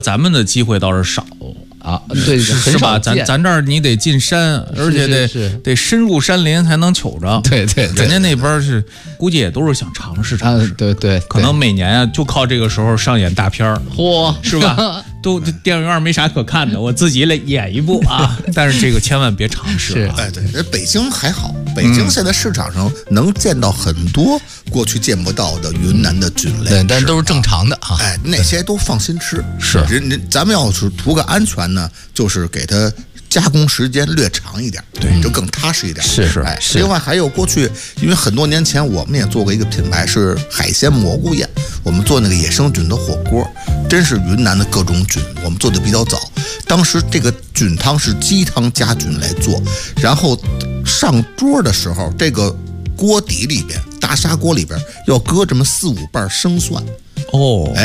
咱们的机会倒是少啊，对， 是吧？咱这儿你得进山，而且得深入山林才能瞅着。 对， 人家那边是估计也都是想尝试尝试。 对， 可能每年啊就靠这个时候上演大片儿， 嚯， 是吧？都电影院没啥可看的，我自己来演一部啊。但是这个千万别尝试啊。 对，北京还好，北京现在市场上能见到很多过去见不到的云南的菌类， 对，但都是正常的啊。 那些都放心吃。 是， 咱们要是图个安全呢，就是给它加工时间略长一点，对，就更踏实一点。 是。 另外还有过去，因为很多年前我们也做过一个品牌是海鲜蘑菇宴，我们做那个野生菌的火锅，真是云南的各种菌，我们做的比较早。当时这个菌汤是鸡汤加菌来做，然后上桌的时候，这个锅底里边，大砂锅里边要搁这么4-5瓣生蒜。 哦。